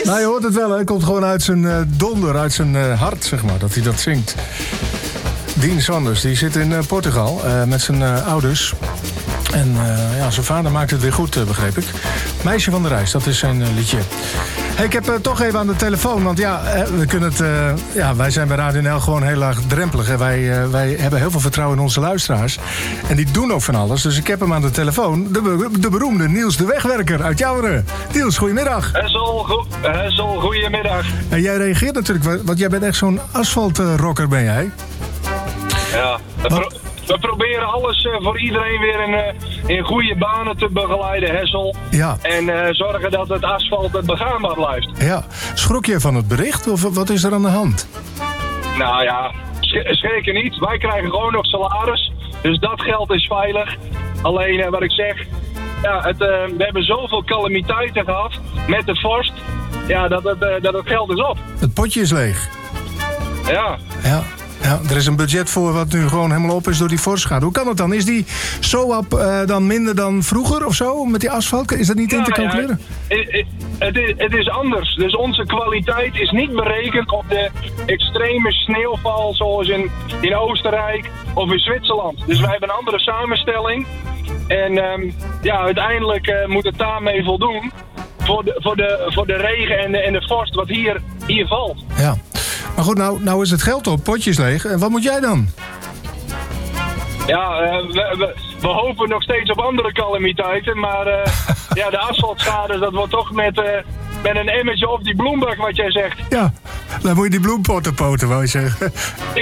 Nou, je hoort het wel, hè. Het komt gewoon uit zijn donder, uit zijn hart, zeg maar, dat hij dat zingt. Dean Sanders, die zit in Portugal met zijn ouders. En zijn vader maakt het weer goed, begreep ik. Meisje van de Reis, dat is zijn liedje. Hey, ik heb toch even aan de telefoon, want we kunnen het... wij zijn bij Radio NL gewoon heel erg drempelig. Hè. Wij hebben heel veel vertrouwen in onze luisteraars. En die doen ook van alles. Dus ik heb hem aan de telefoon. De beroemde Niels de Wegwerker uit Jouweren. Niels, goedemiddag. Hessel, goedemiddag. En jij reageert natuurlijk, want jij bent echt zo'n asfaltrocker, ben jij? Ja, we proberen alles voor iedereen weer in goede banen te begeleiden, Hessel. Ja. En zorgen dat het asfalt begaanbaar blijft. Ja. Schrok je van het bericht of wat is er aan de hand? Nou ja, schrikken niet. Wij krijgen gewoon nog salaris. Dus dat geld is veilig. Alleen wat ik zeg, we hebben zoveel calamiteiten gehad met de vorst. Ja, dat het geld is op. Het potje is leeg. Ja. Ja, er is een budget voor wat nu gewoon helemaal op is door die vorstschade. Hoe kan het dan? Is die SOAP dan minder dan vroeger of zo met die asfalt? Is dat niet in te calculeren? Het is anders. Dus onze kwaliteit is niet berekend op de extreme sneeuwval zoals in Oostenrijk of in Zwitserland. Dus wij hebben een andere samenstelling. En uiteindelijk moet het daarmee voldoen voor de regen en de vorst wat hier valt. Ja. Maar goed, nou is het geld op, potjes leeg. En wat moet jij dan? Ja, we hopen nog steeds op andere calamiteiten. Maar de asfaltschade, dat wordt toch met een emmertje op die bloembak, wat jij zegt. Ja, dan moet je die bloempotten poten, wou je zeggen.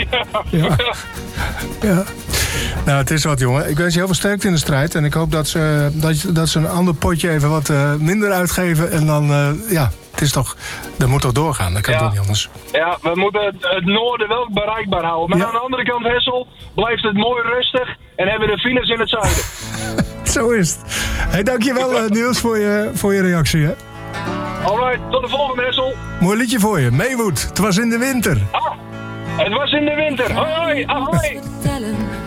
Ja. Nou, het is wat, jongen. Ik wens je heel veel sterkte in de strijd. En ik hoop dat ze een ander potje even wat minder uitgeven. En dan, het is toch... Dat moet toch doorgaan? Dat kan toch niet anders? Ja, we moeten het noorden wel bereikbaar houden. Maar aan de andere kant, Hessel, blijft het mooi rustig. En hebben we de files in het zuiden. Zo is het. Hey, dankjewel, Niels, voor je reactie, hè. Alright, tot de volgende, Hessel. Mooi liedje voor je. Maywood. Het was in de winter. Het was in de winter. Hoi, ahoi.